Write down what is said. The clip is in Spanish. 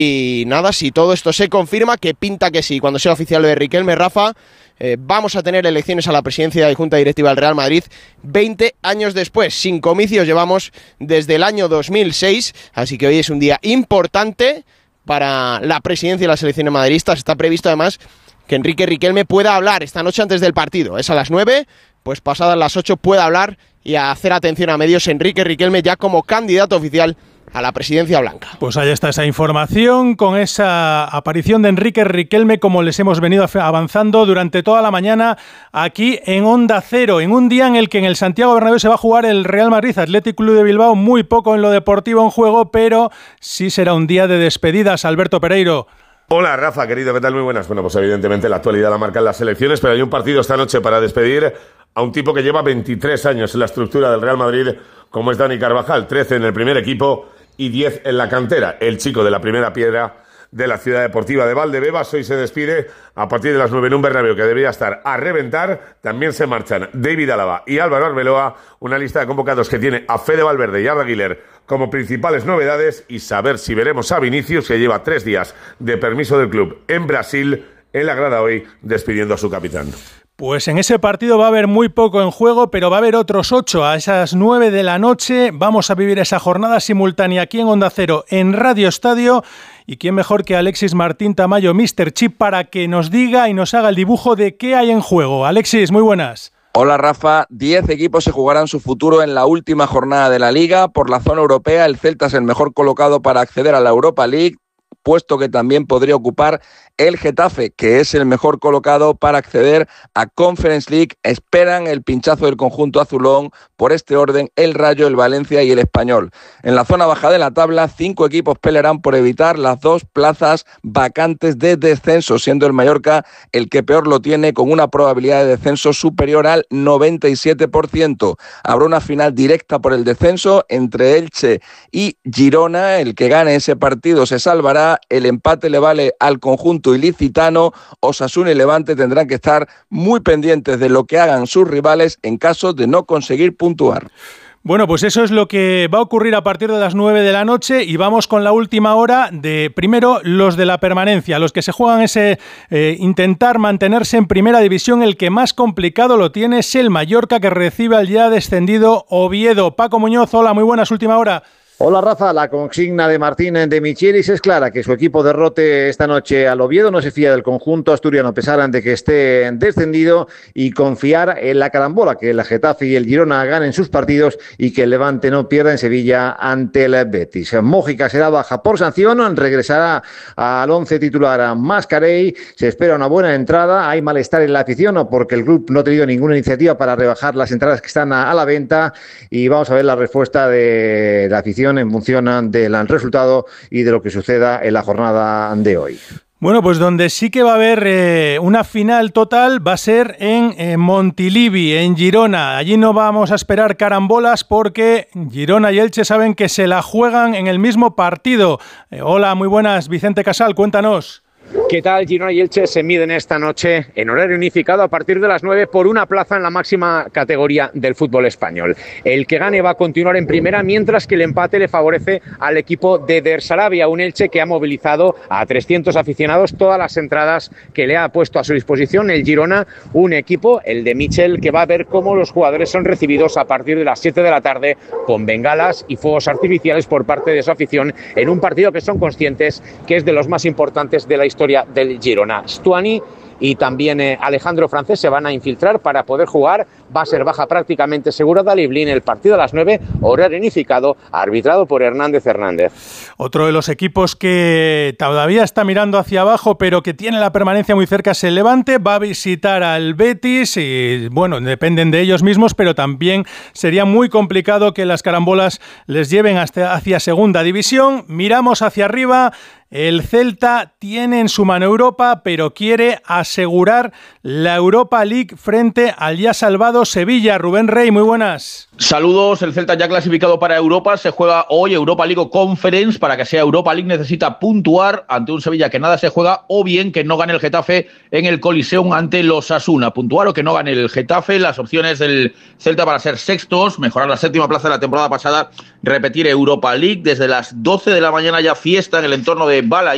Y nada, si todo esto se confirma, que pinta que sí, cuando sea oficial de Riquelme, Rafa, vamos a tener elecciones a la presidencia y Junta Directiva del Real Madrid 20 años después. Sin comicios llevamos desde el año 2006, así que hoy es un día importante para la presidencia y las elecciones madridistas. Está previsto además que Enrique Riquelme pueda hablar esta noche antes del partido. Es a las 9, pues pasadas las 8 pueda hablar y hacer atención a medios Enrique Riquelme ya como candidato oficial a la presidencia blanca. Pues ahí está esa información, con esa aparición de Enrique Riquelme, como les hemos venido avanzando durante toda la mañana aquí en Onda Cero, en un día en el que en el Santiago Bernabéu se va a jugar el Real Madrid Athletic Club de Bilbao, muy poco en lo deportivo en juego, pero sí será un día de despedidas. Alberto Pereiro. Hola Rafa, querido, ¿qué tal? Muy buenas. Bueno, pues evidentemente la actualidad la marcan las elecciones, pero hay un partido esta noche para despedir a un tipo que lleva 23 años en la estructura del Real Madrid, como es Dani Carvajal, 13 en el primer equipo y 10 en la cantera. El chico de la primera piedra de la Ciudad Deportiva de Valdebebas hoy se despide a partir de las 9 en un Bernabéu que debería estar a reventar. También se marchan David Álava y Álvaro Arbeloa, una lista de convocados que tiene a Fede Valverde y Arda Güler como principales novedades, y saber si veremos a Vinicius, que lleva 3 días de permiso del club en Brasil, en la grada hoy, despidiendo a su capitán. Pues en ese partido va a haber muy poco en juego, pero va a haber otros 8 a esas 9 de la noche. Vamos a vivir esa jornada simultánea aquí en Onda Cero, en Radio Estadio. Y quién mejor que Alexis Martín Tamayo, Mr. Chip, para que nos diga y nos haga el dibujo de qué hay en juego. Alexis, muy buenas. Hola Rafa, 10 equipos se jugarán su futuro en la última jornada de la Liga. Por la zona europea, el Celta es el mejor colocado para acceder a la Europa League, puesto que también podría ocupar el Getafe, que es el mejor colocado para acceder a Conference League. Esperan el pinchazo del conjunto azulón. Por este orden, el Rayo, el Valencia y el Español. En la zona baja de la tabla, 5 equipos pelearán por evitar las 2 plazas vacantes de descenso, siendo el Mallorca el que peor lo tiene, con una probabilidad de descenso superior al 97%. Habrá una final directa por el descenso entre Elche y Girona. El que gane ese partido se salvará. El empate le vale al conjunto ilicitano. Osasuna y Levante tendrán que estar muy pendientes de lo que hagan sus rivales en caso de no conseguir puntuar. Bueno, pues eso es lo que va a ocurrir a partir de las 9 de la noche, y vamos con la última hora de, primero, los de la permanencia, los que se juegan ese intentar mantenerse en primera división. El que más complicado lo tiene es el Mallorca, que recibe al ya descendido Oviedo. Paco Muñoz, hola, muy buenas, última hora. Hola Rafa, la consigna de Martín de Michelis es clara, que su equipo derrote esta noche al Oviedo, no se fía del conjunto asturiano a pesar de que esté descendido, y confiar en la carambola, que el Getafe y el Girona ganen sus partidos y que el Levante no pierda en Sevilla ante el Betis. Mójica será baja por sanción, regresará al 11 titular Mascarell, se espera una buena entrada, hay malestar en la afición porque el club no ha tenido ninguna iniciativa para rebajar las entradas que están a la venta, y vamos a ver la respuesta de la afición en función del resultado y de lo que suceda en la jornada de hoy. Bueno, pues donde sí que va a haber una final total va a ser en Montilivi, en Girona. Allí no vamos a esperar carambolas porque Girona y Elche saben que se la juegan en el mismo partido. Hola, muy buenas, Vicente Casal, cuéntanos. ¿Qué tal? Girona y Elche se miden esta noche en horario unificado a partir de las 9 por una plaza en la máxima categoría del fútbol español. El que gane va a continuar en primera, mientras que el empate le favorece al equipo de Der Sarabia, un Elche que ha movilizado a 300 aficionados, todas las entradas que le ha puesto a su disposición. El Girona, un equipo, el de Michel, que va a ver cómo los jugadores son recibidos a partir de las 7 de la tarde con bengalas y fuegos artificiales por parte de su afición, en un partido que son conscientes que es de los más importantes de la historia del Girona. Stuani y también Alejandro Francés se van a infiltrar para poder jugar. Va a ser baja prácticamente segura Dalí Blin. El partido a las 9, horario unificado, arbitrado por Hernández. Otro de los equipos que todavía está mirando hacia abajo, pero que tiene la permanencia muy cerca, es el Levante. Va a visitar al Betis y, bueno, dependen de ellos mismos, pero también sería muy complicado que las carambolas les lleven hacia segunda división. Miramos hacia arriba. El Celta tiene en su mano Europa, pero quiere asegurar la Europa League frente al ya salvado Sevilla. Rubén Rey, muy buenas. Saludos, el Celta ya clasificado para Europa, se juega hoy Europa League Conference. Para que sea Europa League necesita puntuar ante un Sevilla que nada se juega, o bien que no gane el Getafe en el Coliseum ante los Osasuna. Puntuar o que no gane el Getafe, las opciones del Celta para ser sextos, mejorar la 7ª plaza de la temporada pasada, repetir Europa League. Desde las 12 de la mañana ya fiesta en el entorno de Balaídos.